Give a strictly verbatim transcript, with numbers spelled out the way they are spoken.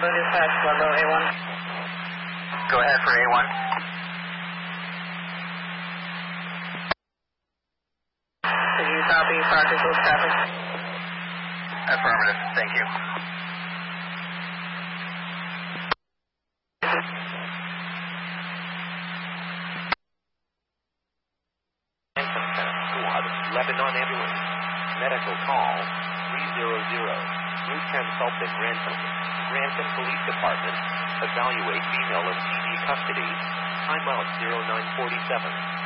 Bravo dispatch, Bravo A one. Go ahead for A one. Did you copy practical traffic? Affirmative, thank you. Squad, Lebanon Ambulance. Medical call three hundred. Route Consultant Grantham. Grantham Police Department. Evaluate female in C D custody. Time out zero nine forty-seven.